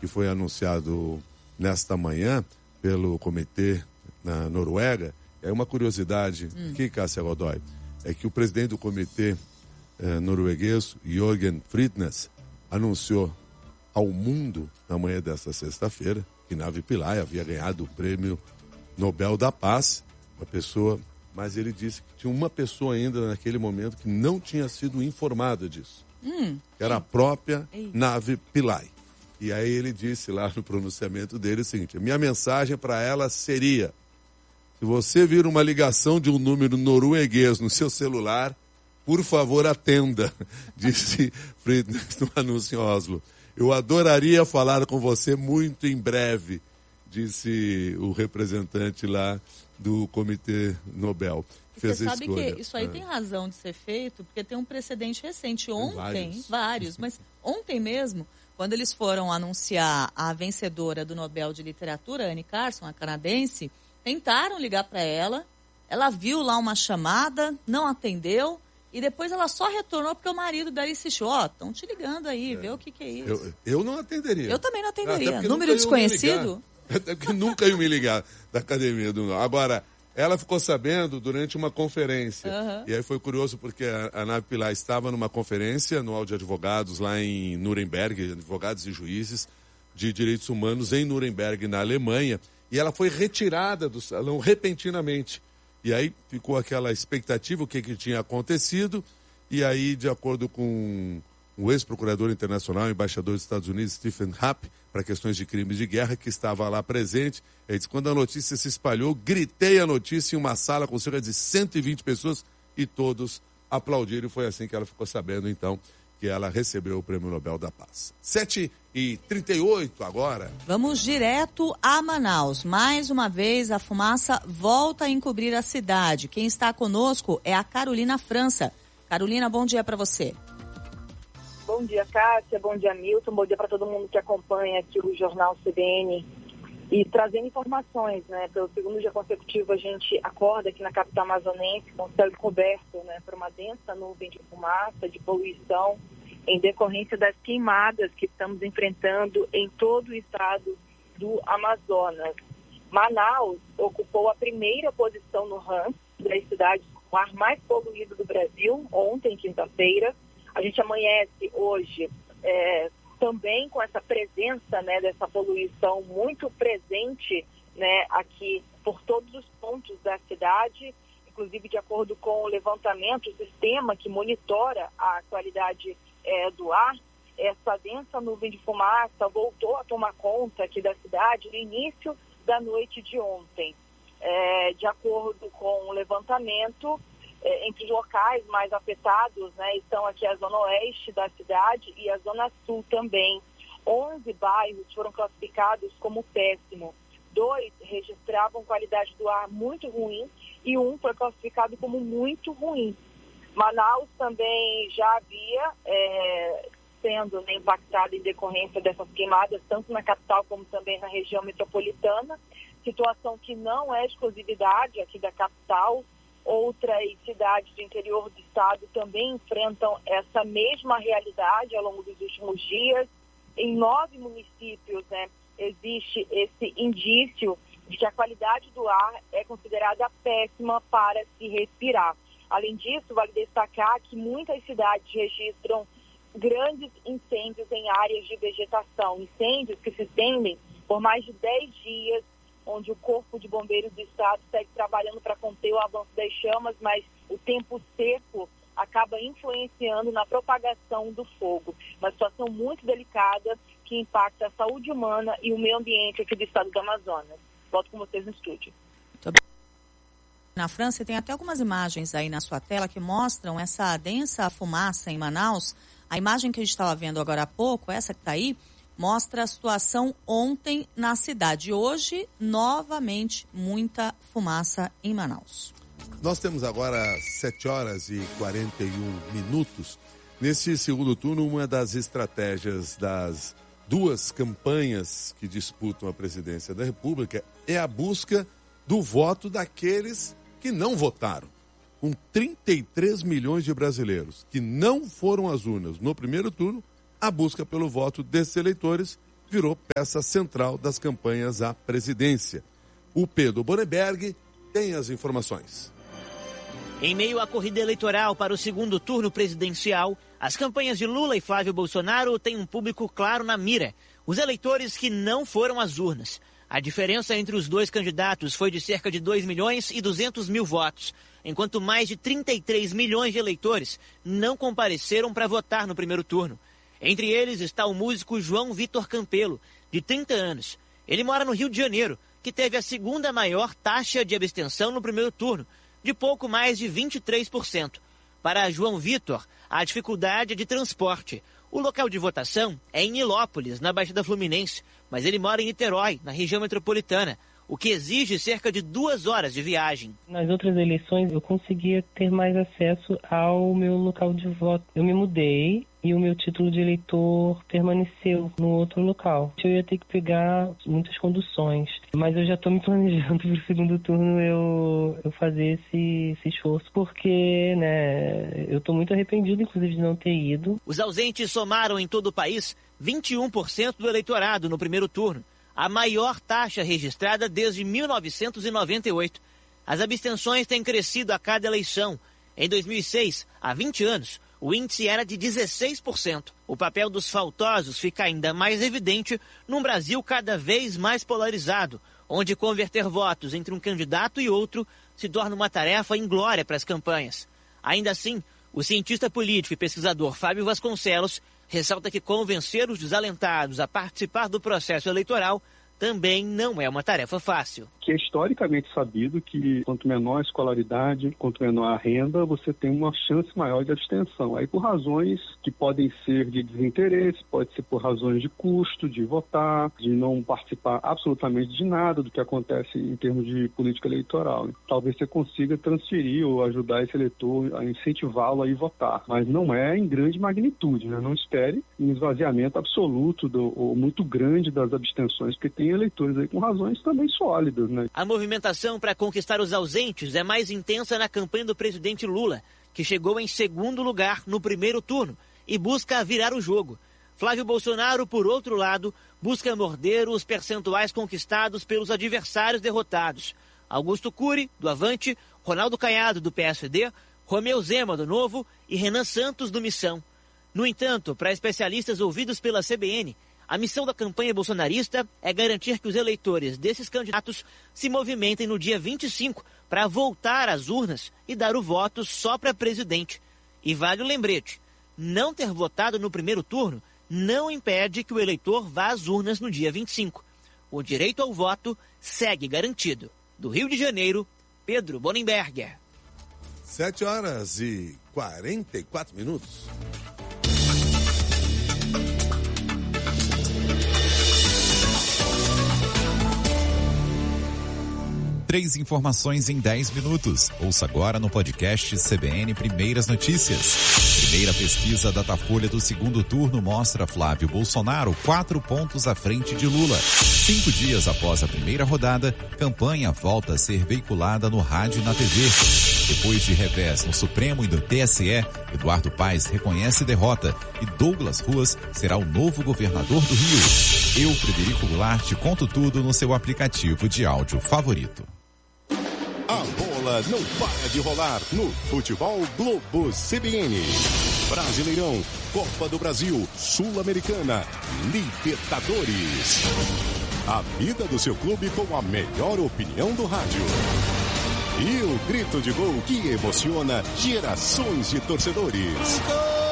que foi anunciado nesta manhã pelo comitê na Noruega. É uma curiosidade aqui, Cássia Godoy, é que o presidente do comitê norueguês, Jørgen Fritnes, anunciou ao mundo, na manhã desta sexta-feira, que Navi Pillay havia ganhado o Prêmio Nobel da Paz, mas ele disse que tinha uma pessoa ainda naquele momento que não tinha sido informada disso, que era a própria Navi Pillay. E aí ele disse lá no pronunciamento dele o seguinte: minha mensagem para ela seria: se você vir uma ligação de um número norueguês no seu celular, por favor atenda, disse Fritnes no anúncio em Oslo. Eu adoraria falar com você muito em breve, disse o representante lá do Comitê Nobel. Você sabe que isso aí tem razão de ser feito, porque tem um precedente recente. Ontem, vários, mas ontem mesmo, quando eles foram anunciar a vencedora do Nobel de Literatura, Anne Carson, a canadense, tentaram ligar para ela, ela viu lá uma chamada, não atendeu, e depois ela só retornou porque o marido dela insistiu: estão te ligando aí, vê o que é isso. Eu não atenderia. Eu também não atenderia. Número desconhecido? Até porque nunca iam me ligar da academia do... Agora, ela ficou sabendo durante uma conferência. E aí foi curioso porque a Navi Pillay estava numa conferência anual de advogados lá em Nuremberg, advogados e juízes de direitos humanos em Nuremberg, na Alemanha, e ela foi retirada do salão repentinamente. E aí ficou aquela expectativa, o que tinha acontecido, e aí, de acordo com o ex-procurador internacional, embaixador dos Estados Unidos, Stephen Rapp, para questões de crimes de guerra, que estava lá presente, ele disse: quando a notícia se espalhou, gritei a notícia em uma sala com cerca de 120 pessoas e todos aplaudiram, e foi assim que ela ficou sabendo, então, que ela recebeu o Prêmio Nobel da Paz. 7h38 agora. Vamos direto a Manaus. Mais uma vez, a fumaça volta a encobrir a cidade. Quem está conosco é a Carolina França. Carolina, bom dia para você. Bom dia, Cássia. Bom dia, Milton. Bom dia para todo mundo que acompanha aqui o Jornal CBN. E trazendo informações, né? Pelo segundo dia consecutivo, a gente acorda aqui na capital amazonense com o céu coberto, né, por uma densa nuvem de fumaça, de poluição, em decorrência das queimadas que estamos enfrentando em todo o estado do Amazonas. Manaus ocupou a primeira posição no ranking das cidades com o ar mais poluído do Brasil, ontem, quinta-feira. A gente amanhece hoje também com essa presença, né, dessa poluição muito presente, né, aqui por todos os pontos da cidade, inclusive de acordo com o levantamento, o sistema que monitora a qualidade do ar. Essa densa nuvem de fumaça voltou a tomar conta aqui da cidade no início da noite de ontem. De acordo com o levantamento, entre os locais mais afetados, né, estão aqui a zona oeste da cidade e a zona sul também. 11 bairros foram classificados como péssimo. 2 registravam qualidade do ar muito ruim e 1 foi classificado como muito ruim. Manaus também já havia sendo, né, impactado em decorrência dessas queimadas, tanto na capital como também na região metropolitana. Situação que não é exclusividade aqui da capital. Outras cidades do interior do estado também enfrentam essa mesma realidade ao longo dos últimos dias. Em 9 municípios, né, existe esse indício de que a qualidade do ar é considerada péssima para se respirar. Além disso, vale destacar que muitas cidades registram grandes incêndios em áreas de vegetação, incêndios que se estendem por mais de 10 dias, onde o Corpo de Bombeiros do Estado segue trabalhando para conter o avanço das chamas, mas o tempo seco acaba influenciando na propagação do fogo. Uma situação muito delicada que impacta a saúde humana e o meio ambiente aqui do estado do Amazonas. Volto com vocês no estúdio. Na França, tem até algumas imagens aí na sua tela que mostram essa densa fumaça em Manaus. A imagem que a gente estava vendo agora há pouco, essa que está aí, mostra a situação ontem na cidade. Hoje, novamente, muita fumaça em Manaus. Nós temos agora 7h41. Nesse segundo turno, uma das estratégias das 2 campanhas que disputam a presidência da República é a busca do voto daqueles que não votaram. Com 33 milhões de brasileiros que não foram às urnas no primeiro turno, a busca pelo voto desses eleitores virou peça central das campanhas à presidência. O Pedro Bonenberg tem as informações. Em meio à corrida eleitoral para o segundo turno presidencial, as campanhas de Lula e Flávio Bolsonaro têm um público claro na mira: os eleitores que não foram às urnas. A diferença entre os dois candidatos foi de cerca de 2.200.000 votos, enquanto mais de 33 milhões de eleitores não compareceram para votar no primeiro turno. Entre eles está o músico João Vitor Campelo, de 30 anos. Ele mora no Rio de Janeiro, que teve a segunda maior taxa de abstenção no primeiro turno, de pouco mais de 23%. Para João Vitor, a dificuldade é de transporte. O local de votação é em Nilópolis, na Baixada Fluminense, mas ele mora em Niterói, na região metropolitana, o que exige cerca de 2 horas de viagem. Nas outras eleições, eu conseguia ter mais acesso ao meu local de voto. Eu me mudei e o meu título de eleitor permaneceu no outro local. Eu ia ter que pegar muitas conduções, mas eu já estou me planejando para o segundo turno eu fazer esse esforço, porque eu estou muito arrependido, inclusive, de não ter ido. Os ausentes somaram em todo o país 21% do eleitorado no primeiro turno, a maior taxa registrada desde 1998. As abstenções têm crescido a cada eleição. Em 2006, há 20 anos, o índice era de 16%. O papel dos faltosos fica ainda mais evidente num Brasil cada vez mais polarizado, onde converter votos entre um candidato e outro se torna uma tarefa inglória para as campanhas. Ainda assim, o cientista político e pesquisador Fábio Vasconcelos ressalta que convencer os desalentados a participar do processo eleitoral também não é uma tarefa fácil. Que é historicamente sabido que quanto menor a escolaridade, quanto menor a renda, você tem uma chance maior de abstenção. Aí por razões que podem ser de desinteresse, pode ser por razões de custo, de votar, de não participar absolutamente de nada do que acontece em termos de política eleitoral. Talvez você consiga transferir ou ajudar esse eleitor a incentivá-lo a ir votar, mas não é em grande magnitude, né? Não espere um esvaziamento absoluto ou muito grande das abstenções, porque tem eleitores aí com razões também sólidas, né? A movimentação para conquistar os ausentes é mais intensa na campanha do presidente Lula, que chegou em segundo lugar no primeiro turno e busca virar o jogo. Flávio Bolsonaro, por outro lado, busca morder os percentuais conquistados pelos adversários derrotados. Augusto Cury, do Avante, Ronaldo Caiado, do PSD, Romeu Zema, do Novo e Renan Santos, do Missão. No entanto, para especialistas ouvidos pela CBN, a missão da campanha bolsonarista é garantir que os eleitores desses candidatos se movimentem no dia 25 para voltar às urnas e dar o voto só para presidente. E vale o lembrete, não ter votado no primeiro turno não impede que o eleitor vá às urnas no dia 25. O direito ao voto segue garantido. Do Rio de Janeiro, Pedro Bonenberger. 7h44. 3 informações em 10 minutos. Ouça agora no podcast CBN Primeiras Notícias. Primeira pesquisa Datafolha do segundo turno mostra Flávio Bolsonaro 4 pontos à frente de Lula. 5 dias após a primeira rodada, campanha volta a ser veiculada no rádio e na TV. Depois de revés no Supremo e no TSE, Eduardo Paes reconhece derrota e Douglas Ruas será o novo governador do Rio. Eu, Frederico Goulart, conto tudo no seu aplicativo de áudio favorito. A bola não para de rolar no Futebol Globo CBN. Brasileirão, Copa do Brasil, Sul-Americana, Libertadores. A vida do seu clube com a melhor opinião do rádio. E o grito de gol que emociona gerações de torcedores.